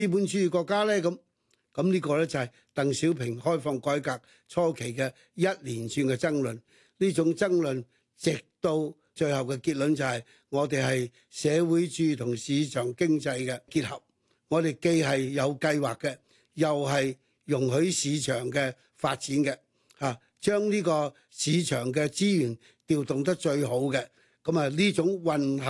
資本主義國家呢？咁呢個呢，就係鄧小平開放改革初期嘅一連串嘅爭論。呢種爭論直到最後嘅結論就係我哋係社會主義同市場經濟嘅結合。我哋既係有計劃嘅，又係容許市場嘅發展嘅，將呢個市場嘅資源調動得最好嘅。咁啊呢種混合